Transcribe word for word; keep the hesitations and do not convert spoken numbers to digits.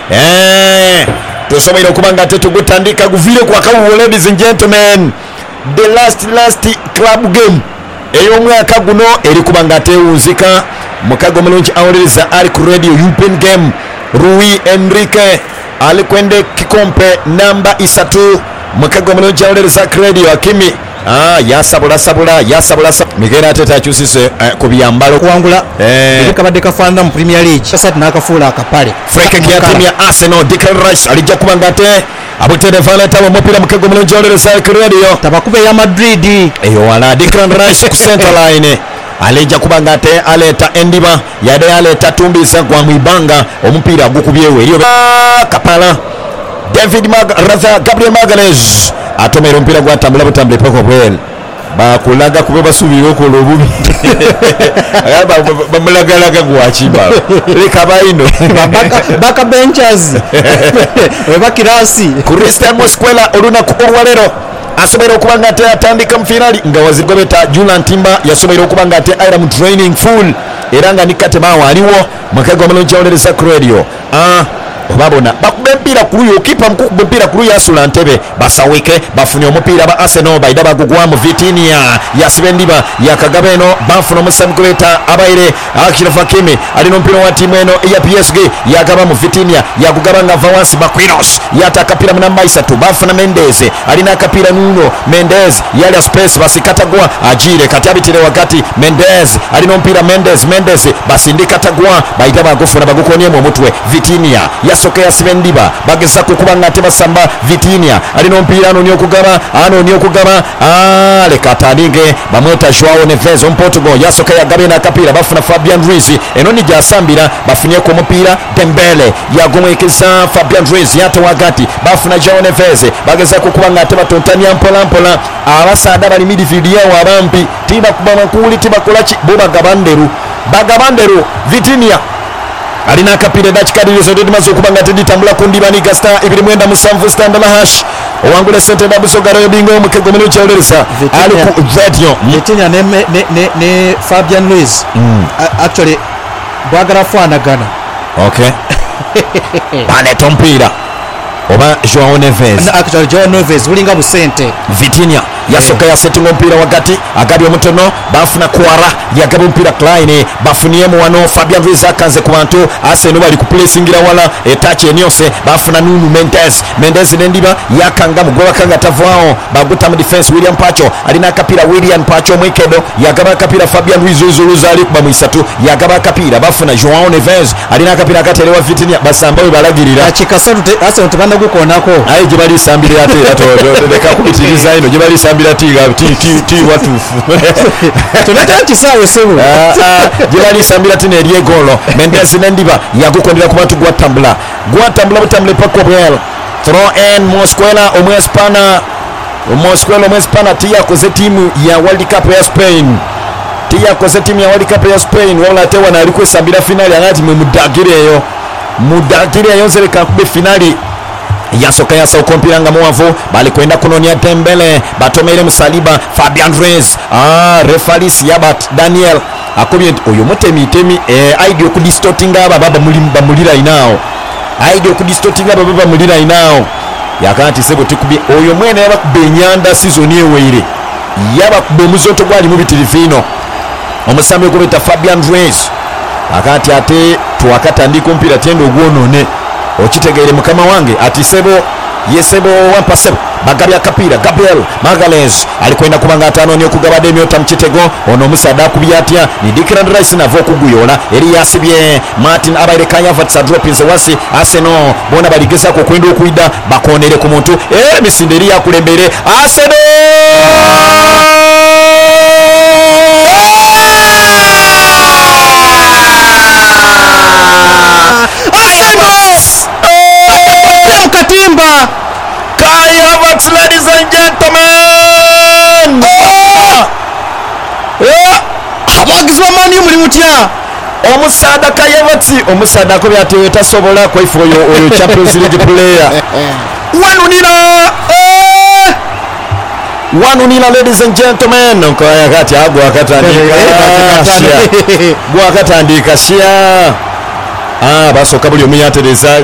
eh tusobola okubanga tetugutandika guvire kwa kawo. Ladies and gentlemen, the last last club game ey'omwaka guno eri kubanga tewunzika mukago mulungi awuliriza ali ku radio Open game. Rui Enrique ali kwende kikompe namba isatu mukago mulungi awuliriza ku radio Akimi ah yasabula sabula yasabula Miguel Arteta akyusise uh, ku byambalo kuwangula eh kabadde kafaanana mu Premier League sasati n'akafuula akapale Frank ya timu ya Arsenal. Declan Rice alijja kubanga ate abutere Valenta wa mupira mukago mulungi awuliriza ku radio tabakube ya Madrid eyo wala Declan Rice ku center line alija kubanga ate aleta endiba yade aleta tumbiza kwa mwibanga omupira gukubyewe eriyo kapala David Mag Raza Gabriel Magalhaes atomera ompira gwatambula butambule pako bwel bakulaga kube basubira okola obubi agaba bamulagalaga gwachimba leka baino baka benches weba kirasi Christian Mosquera oluna ku olwalero asobera okubanga ate atandika mu finali nga wazigobeta Julian Timber yasobera okubanga ate Iram training full era nga nikate bawo aliwo mukago mulungi awuliriza ku radio ah babona bakube mpira kuluyo kipa mukube mpira kuluyo asula ntebe basawike bafune omupira ba Arsenal baida bagugwa mu Vitinha yasibendiba yakagaba eno bafuna omusamkuleta abaire Achraf Hakimi alino mpira wa timu eno ya P S G yagaba mu Vitinha yakugaba nga Vawansi Baquinos yataka pira munamba isatu bafuna Mendes alina akapira Nuno Mendes yali space basikatagwa ajire katabitire wakati Mendes alino mpira Mendes Mendes basindikatagwa baida bagufuna bagukonye mu mutwe Vitinha yasoka yasibendiba bagesa kukubanga ate basamba Vitinha alino mpira ano nyokugaba ano nyokugaba ah le katalinge bamweta Joao Neves on Portugal yasoka yagabe na kapira bafuna Fabian Ruiz eno ni jasambira bafunye ku mupira Dembele yagomwekeza Fabian Ruiz yato wakati bafuna Joao Neves bagesa kukubanga ate batontania mpola mpola abasada bali midfield yawo abampi tiba kubama kuli tiba kolachi boba gabanderu bagabanderu Vitinha alina akapira dakikadirizo ndimaze okubanga teditambula kundibani gasta ibiri mwenda musanvu stand na hash owangule sente dabusogaro yobingo omukego mulu kyolesa ali ku radio Vitinha ne ne ne, ne Fabian Ruiz mm. actually bwagala fanagana okay bane tompira oba Joao Neves actually Joao Neves ulinga busente Vitinha yasoka yeah. yasetinga mpira wakati agabi omutono bafuna kwara yagaba mpira Klein bafuniemu wano Fabian Ruiz akanze ku bantu Arsenal bali ku placingira wala etache enyose bafuna Nuno Mendes Mendes nendiba yakanga mugoba kanga tavao baguta mu defense William Pacho alina kapira William Pacho mwikedo yagaba kapira Fabian Ruiz uzuluzali kuba mu isatu yagaba kapira bafuna Joao Neves alina kapira katelewa Vitinha basamba balagirira achikasatu Arsenal tebanda gukonako ayi jibali sambira ate ato leka kubitiriza ino jibali sambira tiga ti ti ti watufu tunataka kisawe sebu jibali sambira tine eriye golo Mendes nendiba yagukondera kubatu gwatambula gwatambula butambule pako bwel throw in Mosquera omwespana Mosquera omwespana tia koze timu ya World Cup ya Spain tia koze timu ya World Cup ya Spain wala tewa na aliko sambira finali angati mudagireyo mudagireyo zereka kube finali yasoka yasa ukompiranga muwavu bali kwenda kunonia Dembele batomere musaliba Fabian Ruiz ah refaris yabat Daniel akobye oyo mutemi temi eh idea ku distortinga aba baba mulimba mulira inao idea ku distortinga aba baba mulira inao yakati sebo tikubye oyo mwene yaba kubenyanda season yeweire yaba kubemuzoto gwali mu bitirifino omusambe ko beta Fabian Ruiz akati ate tuwakatandika mpira tendo gwonone okitegere mukama wange ati sebo yesebo wampa sebo bagabya kapira Gabriel Magalhaes alikwenda kubanga atano nyo kugaba Demiota mchitego ono musada kubyatya ni Declan Rice navo kuguyola eri yasibye Martin abaire kanya vatsa drop inze wasi Arsenal bona baligesa ko kwenda okuida bakonere ku muntu eh misinderi ya kulembere Arsenal Katimba Kai Havertz, ladies and gentlemen. Oh! Yeah! Abagizwa mani muri mutya omusada Kai Havertz omusada ko byateta sobola ko ifo yo oyo Champions League player wanunira eh wanunira ladies and gentlemen ko yakati agwa akatandika gwa akatandika shia ah basoka buli omuyatereza